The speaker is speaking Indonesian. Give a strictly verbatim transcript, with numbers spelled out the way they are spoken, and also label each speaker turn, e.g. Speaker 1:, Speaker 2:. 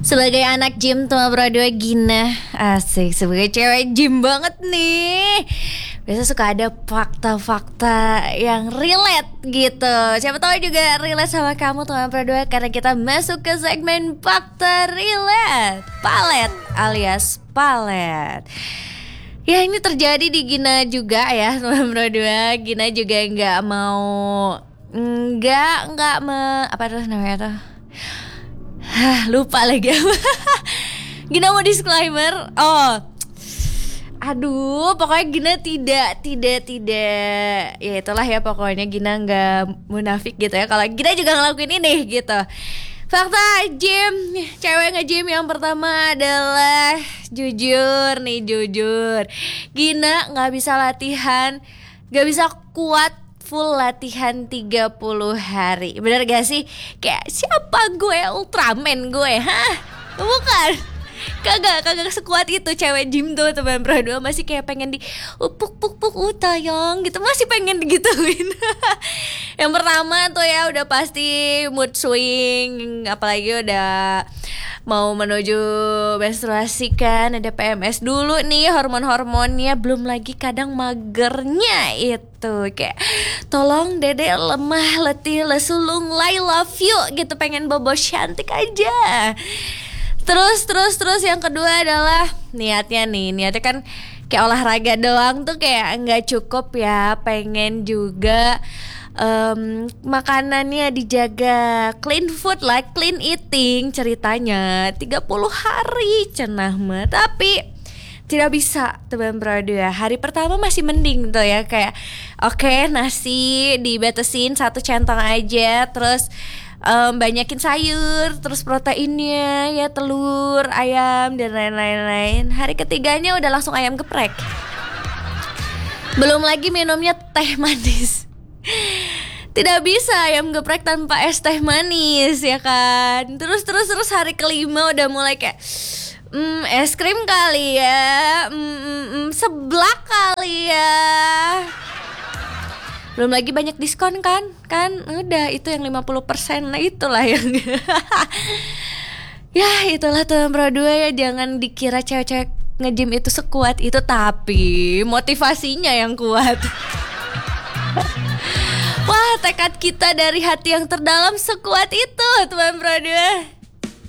Speaker 1: Sebagai anak gym tuh bro dua Gina, asik sebagai cewek gym banget nih. Biasa suka ada fakta-fakta yang relate gitu. Siapa tahu juga relate sama kamu tuh bro dua, karena kita masuk ke segmen fakta relate, palet alias palet. Ya ini terjadi di Gina juga ya teman bro dua. Gina juga nggak mau nggak nggak me apa tuh namanya tuh Hah, lupa lagi. Gina mau disclaimer. Oh, aduh, pokoknya Gina tidak, tidak, tidak. Ya itulah ya pokoknya Gina nggak munafik gitu ya. Kalau Gina juga ngelakuin ini gitu. Fakta gym, cewek nge-gym yang pertama adalah jujur nih jujur. Gina nggak bisa latihan, nggak bisa kuat full latihan tiga puluh hari. Bener gak sih? Kayak siapa gue, Ultraman gue, hah? Bukan. Kagak, kagak sekuat itu cewek gym tuh teman bro dua. Masih kayak pengen di upuk puk puk utayang gitu. Masih pengen digituin. Yang pertama tuh ya udah pasti mood swing. Apalagi udah mau menuju menstruasi kan, ada P M S dulu nih, hormon-hormonnya, belum lagi kadang magernya itu kayak tolong dede lemah letih lesulung I love you gitu, pengen bobo cantik aja. Terus terus terus yang kedua adalah niatnya nih, niatnya kan kayak olahraga doang tuh kayak nggak cukup ya, pengen juga Um, makanannya dijaga, clean food like clean eating ceritanya tiga puluh hari cenah mah. Tapi tidak bisa teman bro dua. Hari pertama masih mending tuh ya, kayak oke okay, nasi dibatesin satu centong aja, terus um, banyakin sayur, terus proteinnya ya telur, ayam dan lain-lain. Hari ketiganya udah langsung ayam geprek. Belum lagi minumnya teh manis. Tidak bisa ayam geprek tanpa es teh manis ya kan. Terus terus terus hari kelima udah mulai kayak hmm, es krim kali ya, hmm, hmm, hmm, seblak kali ya. Belum lagi banyak diskon kan. Kan udah itu yang lima puluh persen. Nah itulah yang ya itulah tuh bro dua ya. Jangan dikira cewek-cewek nge-gym itu sekuat itu, tapi motivasinya yang kuat. Wah, tekad kita dari hati yang terdalam sekuat itu teman bro dua.